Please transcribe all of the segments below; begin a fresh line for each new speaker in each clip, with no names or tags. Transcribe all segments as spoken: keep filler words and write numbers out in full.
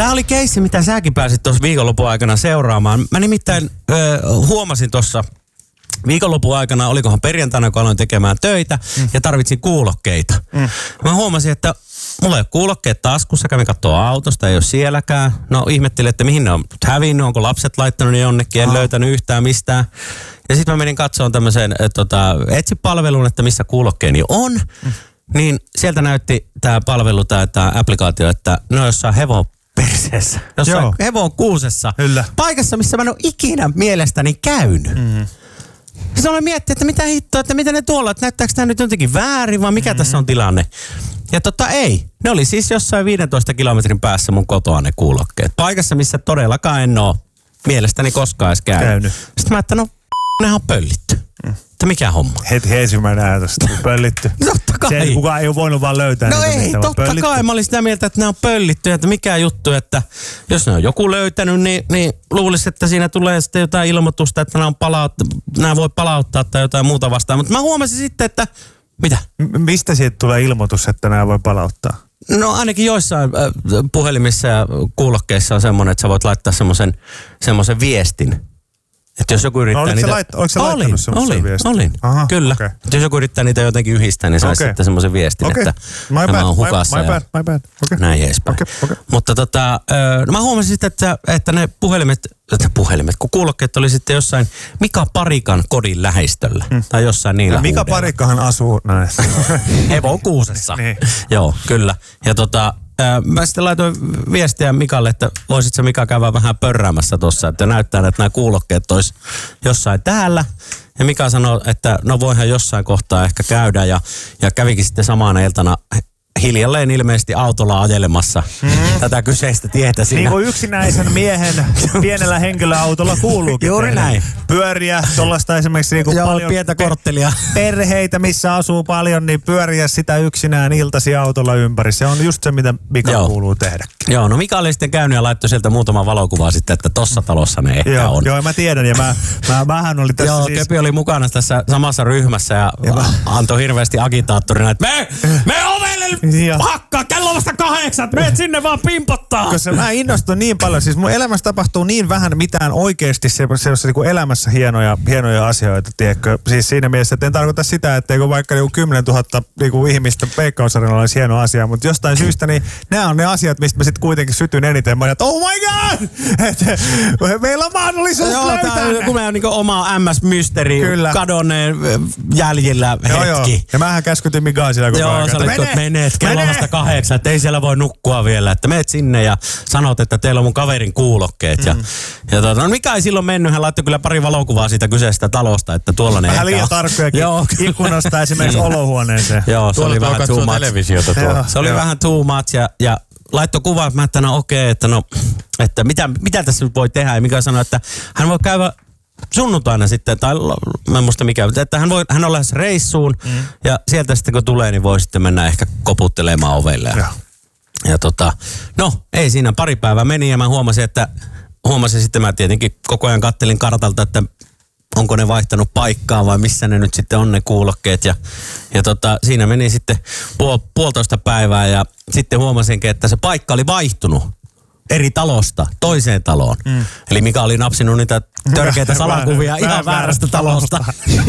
Tää oli keissi, mitä säkin pääsit tuossa viikonlopun aikana seuraamaan. Mä nimittäin ö, huomasin tuossa viikonlopun aikana, olikohan perjantaina, kun aloin tekemään töitä mm. ja tarvitsin kuulokkeita. Mm. Mä huomasin, että mulla ei ole kuulokkeet taskussa, kävin katsoa autosta, ei ole sielläkään. No ihmettelin, että mihin ne on hävinnyt, onko lapset laittanut ne jonnekin, en Aha. löytänyt yhtään mistään. Ja sitten mä menin katsomaan tämmöiseen tota, etsipalveluun, että missä kuulokkeeni on. Mm. Niin sieltä näytti tää palvelu, tää, tää applikaatio, että no jossain hevon perseessä, jossain Joo. hevon kuusessa. Kyllä. Paikassa, missä mä en ole ikinä mielestäni käynyt. Mm. Sitten olen miettinyt, että mitä hittoa, että mitä ne tuolla, että näyttääkö tämä nyt jotenkin väärin vai mikä mm-hmm. tässä on tilanne. Ja tota ei, ne oli siis jossain viidentoista kilometrin päässä mun kotoa ne kuulokkeet. Paikassa, missä todellakaan en ole mielestäni koskaan edes käynyt. käynyt. Sitten mä että no, nehän on pöllitty. Mm. Että mikä homma?
Heti ensimmäinen ajatus, pöllitty.
Totta kai.
Se, kukaan ei ole voinut vaan löytää.
No ei, totta pöllitty. Kai. Mä olin sitä mieltä, että nämä on pöllitty. Että mikä juttu, että jos ne on joku löytänyt, niin, niin luulisi, että siinä tulee sitten jotain ilmoitusta, että nämä, on palaut, nämä voi palauttaa tai jotain muuta vastaan. Mutta mä huomasin sitten, että mitä?
M- mistä siitä tulee ilmoitus, että nämä voi palauttaa?
No ainakin joissain äh, puhelimissa ja kuulokkeissa on semmoinen, että sä voit laittaa semmoisen semmoisen viestin. Että jos joku yrittää
no, oliko
niitä...
Lait, oliko se laittanut semmoisen
olin,
viestin?
Olin, Aha, kyllä. Okay. Jos joku yrittää niitä jotenkin yhdistää, niin saisi okay. sitten semmoisen viestin, okay. että
my
nämä
bad,
on hukassa.
My, my bad, my bad. Okay.
Näin edespäin.
Okay, okay.
Mutta tota, no mä huomasin sitten, että, että ne puhelimet, että puhelimet, kun kuulokkeet oli sitten jossain Mika Parikan kodin lähistöllä. Hmm. Tai jossain niillä
Mika huudella. Parikkahan asuu näissä.
Hevon kuusessa.
niin.
Joo, kyllä. Ja tota... Mä sitten laitoin viestiä Mikalle, että voisit sä Mika käydä vähän pörräämässä tossa, että näyttää, että nämä kuulokkeet olisi jossain täällä. Ja Mika sanoi, että no voihan jossain kohtaa ehkä käydä ja, ja kävikin sitten samana iltana hiljalleen ilmeisesti autolla ajelemassa mm. tätä kyseistä tietä siinä.
Niin kuin yksinäisen miehen pienellä henkilöautolla kuuluukin.
Juuri tehdä. Näin.
Pyöriä, tuollaista esimerkiksi niin kuin
Joo,
paljon
pientä korttelia.
Perheitä, missä asuu paljon, niin pyöriä sitä yksinään iltasi autolla ympäri. Se on just se, mitä Mika Joo. kuuluu tehdä.
Joo, no Mika oli sitten käynyt ja laittoi sieltä muutama valokuvaa sitten, että tossa talossa ne ehkä
Joo,
on.
Joo, mä tiedän ja mä, mä, mähän oli tässä
Joo,
siis...
Köpi oli mukana tässä samassa ryhmässä ja, ja mä... antoi hirveästi agitaattorina, että me, me ovelle pakkaa, kello on vasta kahdeksan, meet sinne vaan pimpottaa.
Koska mä innostun niin paljon, siis mun elämässä tapahtuu niin vähän mitään oikeasti sellaisessa niin kuin elämässä hienoja, hienoja asioita, tiedätkö? Siis siinä mielessä, että en tarkoita sitä, etteikö vaikka niin kymmenen tuhatta niin ihmistä Veikkausarjalla olisi hieno asia, mutta jostain syystä niin nämä on ne asiat, mistä mä sitten kuitenkin sytyn eniten. Mä että oh my god! Että meillä on mahdollisuus joo, löytää. Joo,
tämä on joku meidän niin oma M S-mysteri, kadonneen jäljillä hetki.
Joo, joo. Ja mähän käskytin Mikaa sillä koko
joo,
aikaa.
Joo, sä olit, että menet, kello on vasta kahdeksan, että ei siellä voi nukkua vielä. Että meet sinne ja sanot, että teillä on mun kaverin kuulokkeet. Mm. Ja, ja tuota, no Mika ei silloin mennyt, hän laittoi kyllä pari valokuvaa siitä kyseisestä talosta, että tuolla ne
vähän liian tarkkojakin ikkunasta esimerkiksi olohuoneeseen.
Joo, se oli vähän too much.
Televisiota tuolla.
Se oli joo. vähän too much ja, ja laittoi kuvaa, että mä että no okei, okay, että no, että mitä, mitä tässä nyt voi tehdä. Ja Mika sanoi, että hän voi käydä sunnuntaina sitten, tai mä en muista mikä, että hän, voi, hän on lähes reissuun mm. ja sieltä sitten kun tulee, niin voi sitten mennä ehkä koputtelemaan ovelle. Ja, ja tota, no ei siinä pari päivää meni ja mä huomasin, että huomasin sitten mä tietenkin koko ajan kattelin kartalta, että onko ne vaihtanut paikkaa vai missä ne nyt sitten on ne kuulokkeet. Ja, ja tota, siinä meni sitten puol, puolitoista päivää ja sitten huomasinkin, että se paikka oli vaihtunut eri talosta toiseen taloon. Mm. Eli Mika oli napsinut niitä törkeitä salakuvia ihan vähän väärästä talosta.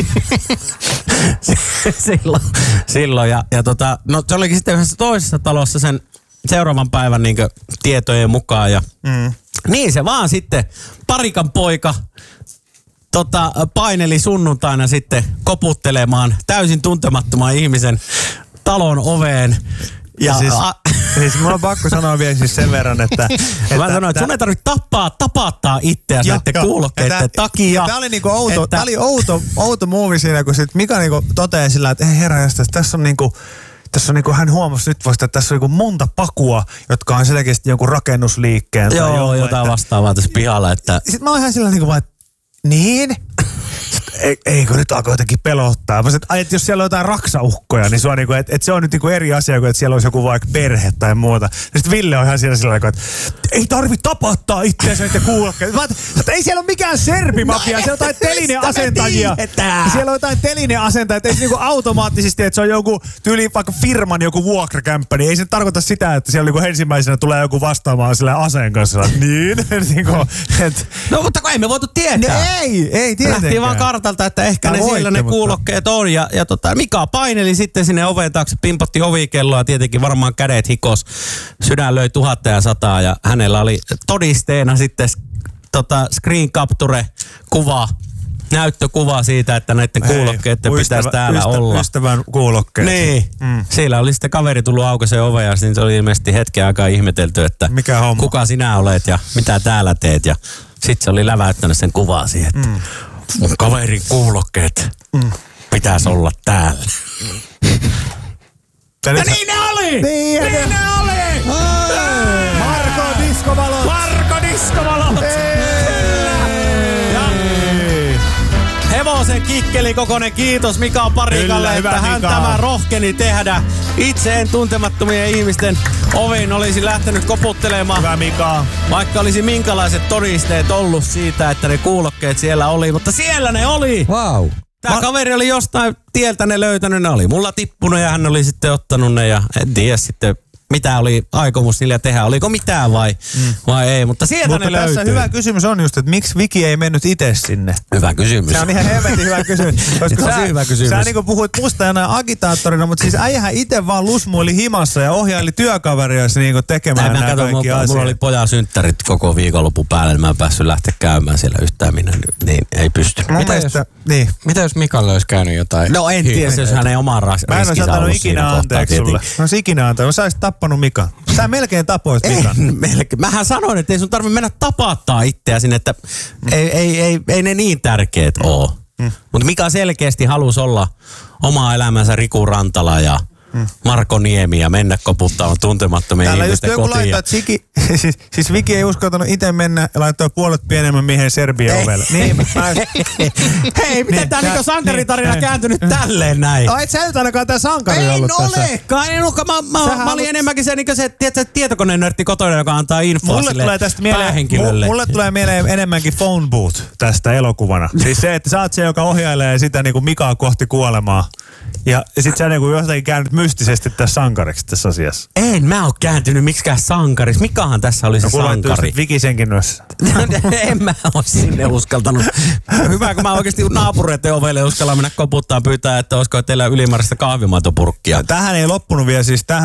silloin, silloin. Ja, ja tota, no se olikin sitten yhdessä toisessa talossa sen seuraavan päivän niin kuin tietojen mukaan. Ja mm. niin se vaan sitten Parikan poika tota, paineli sunnuntaina sitten koputtelemaan täysin tuntemattoman ihmisen talon oveen. Ja
siis, a- siis mun on pakko sanoa vielä siis sen verran, että... että
mä sanoin, että sun ei tarvitse tappaa, tapattaa itseäsi näiden kuulokkeiden takia.
Tää oli niinku outo, että, tää oli outo, outo movie siinä, kun sit Mika niinku toteaa sillä, että hei herra, tässä on niinku... Tässä on niinku, hän huomasi nyt vasta, että tässä on niinku monta pakua, jotka on selkeästi jonkun rakennusliikkeen.
Joo, jotain, jotain vastaavaa tässä pihalla. Että...
Sitten mä oon ihan sillä niinku vaan, että niin? ei, eikö nyt alkoi jotenkin pelottaa. Mä sanoin, että, että jos siellä on jotain raksaukkoja, niin se on, niinku, että, että se on nyt niinku eri asia kuin että siellä olisi joku vaikka perhe tai muuta. Ja sitten Ville on ihan siellä sillä tavalla, että ei tarvi tapattaa itseänsä niiden kuulokkeita. Mä että ei siellä ole mikään serbimafia, no, siellä on jotain telineasentajia. Siellä on jotain telineasentajia, että ei se niinku automaattisesti, että se on joku tyyli vaikka firman joku vuokrakämppä, niin ei se tarkoita sitä, että siellä niinku ensimmäisenä tulee joku vastaamaan sillä aseen kanssa. Niin? niinku, et...
No mutta kun ei me voitu tietää.
No, ei, ei tietenkään.
Lähti vaan kartalta, että ehkä
Tää
ne
voitte,
siellä ne
mutta...
kuulokkeet on. Ja, ja tota, Mika paineli sitten sinne oven taakse, pimpotti ovikelloa, tietenkin varmaan kädet hikos. Sydän löi tuhatta ja sataa ja hänellä oli todisteena sitten tota, screen capture kuva, näyttökuva siitä, että näiden kuulokkeiden Hei, pitäisi täällä
ystävä,
olla.
Ystävän kuulokkeet.
Niin. Mm. Siellä oli sitten kaveri tullut aukaiseen oveen ja sitten se oli ilmeisesti hetken aikaa ihmetelty, että
mikä homma?
Kuka sinä olet ja mitä täällä teet. Ja sitten se oli läväyttänyt sen kuvaa siihen, että mm. mun kaverin kuulokkeet mm. pitäisi olla täällä. Ja niin ne oli!
Niin,
niin ne, ne oli!
Marko Diskovalot!
Marko Diskovalot! Hevosen kikkeli kokoinen kiitos Mika Parikalle, Kyllä, että hän Mika. Tämä rohkeni tehdä. Itse en tuntemattomien ihmisten oviin olisi lähtenyt koputtelemaan.
Hyvä Mika.
Vaikka olisi minkälaiset todisteet ollut siitä, että ne kuulokkeet siellä oli, mutta siellä ne oli!
Wow.
Tämä Ma- kaveri oli jostain tieltä ne löytänyt, ne oli mulla tippunut ja hän oli sitten ottanut ne ja en tiedä sitten mitä oli aikomus niillä tehdä. Oliko mitään vai, mm. vai ei, mutta sieltä
mutta
ne löytyy.
Mutta tässä hyvä kysymys on just, että miksi Viki ei mennyt itse sinne?
Hyvä kysymys.
Se on ihan helvetin hyvä kysymys. Koska
se on
sä,
hyvä kysymys.
Sä niin kuin puhuit mustajana agitaattorina, mutta siis äijähän itse vaan lusmuili himassa ja ohjaili työkaveria niin tekemään nämä kaikki
mulla,
asiat.
Mulla oli pojan synttärit koko viikonlopun päälle, niin mä en päässyt lähteä käymään siellä yhtään minä, niin ei pysty.
Mitä, mielestä, jos, niin.
mitä jos Mikalle olisi käynyt jotain?
No en tiedä, jos hänen oman riskinsä
Mä en olisi antanut ikinä anteeksi sulle. Mä olisi ikinä antanut. Sä olisit tappanut Mikan. Sä melkein tapoit Mikan.
En, melkein. Mähän sanoin, että ei sun tarvitse mennä tapattaa itseäsi, että mm. ei, ei, ei, ei ne niin tärkeät mm. ole. Mm. Mutta Mika selkeästi halusi olla omaa elämänsä Riku Rantala ja mm. Marko Niemi ja mennä koputtamaan tuntemattomia
Täällä
ihmisten kotiin.
Täällä just joku laittaa, että Siki, siis, siis Viki ei uskaltanut itse mennä ja laittaa puolet pienemmän miehen Serbian ovelle. Niin, mä...
Hei, miten niin, tää niinku sankaritarina niin, kääntynyt niin. Tälleen näin?
No et sä nyt ainakaan tää sankari ollut tässä.
En olekaan, en olekaan. Mä, mä, mä olin halu... enemmänkin se, niin se tiedätkö, tietokoneenörtti kotona, joka antaa infoa mulle sille päähenkilölle.
Mulle tulee mieleen enemmänkin phone booth tästä elokuvana. Siis se, että sä oot se, joka ohjailee sitä niinku Mikaa kohti kuolemaa. Ja sit sä niinku jostakin käännyt mystisesti tässä sankariksi tässä asiassa.
En mä oo kääntynyt miksikään sankariksi. Mikahan tässä oli se no, sankari.
No Viki senkin noissa.
En mä oo sinne uskaltanut. Hyvä, kun mä oikeesti naapureiden ovelle uskallan mennä koputtaa pyytää, että olisiko teillä ylimääräistä kahvimaitopurkkia.
Tähän ei loppunut vielä siis tähän.